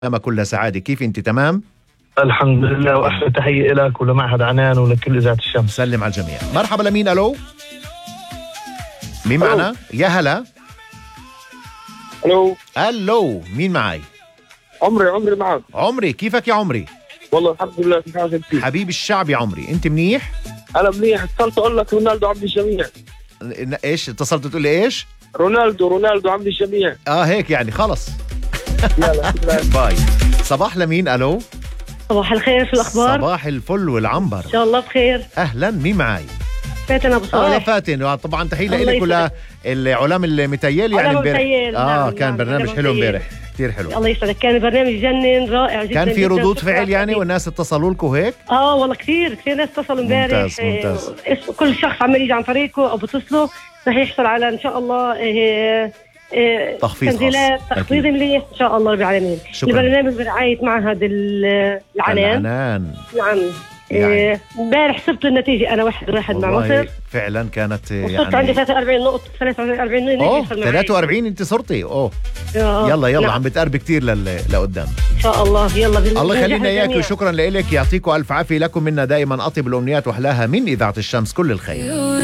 أما كل سعادة. كيف أنت؟ تمام؟ الحمد لله، وأحلى تحية لك ولمعهد عنان ولكل إذاعة الشمس. سلم على الجميع. مرحبا. لمين؟ ألو، مين معنا؟ يا هلا. ألو، مين معي؟ عمري معك. عمري، كيفك يا عمري؟ والله الحمد لله، كيف حالك؟ حبيب الشعب يا عمري، أنت منيح؟ أنا منيح. اتصلت أقول لك رونالدو عبد الجميع. إيش اتصلت تقول لي إيش؟ رونالدو عبد الجميع. هيك يعني خلص. يلا باي. صباح لمين؟ ألو. صباح الخير، شو الأخبار؟ صباح الفل والعنبر. إن شاء الله بخير. أهلا، مين معي؟ فاتن أبو صالح. فاتن، طبعا تحية لك ولعلام المتيال يعني امبارح. كان نعم برنامج حلو امبارح، كثير حلو. الله يسعدك، كان برنامج جنن رائع جدا. كان في ردود فعل يعني والناس اتصلوا لكم هيك؟ والله كثير ناس اتصلوا امبارح. ممتاز. كل شخص عمال يجي عن طريقه او بتصله رح يحصل على ان شاء الله تخفيض تخفيض مليح ان شاء الله رب العالمين. البرنامج برعاية معهد العنان. نعم. امبارح صرت النتيجة أنا 1-1 مع مصر. فعلا كانت وصرت عندي 43 نقطة. 43 انت صرتي. يلا نعم. عم بتقرب كتير لقدام ان شاء الله. يلا الله يخلينا اياك وشكرا لك. يعطيكم الف عافية. لكم منا دائما اطيب الامنيات واحلاها من اذاعة الشمس. كل الخير.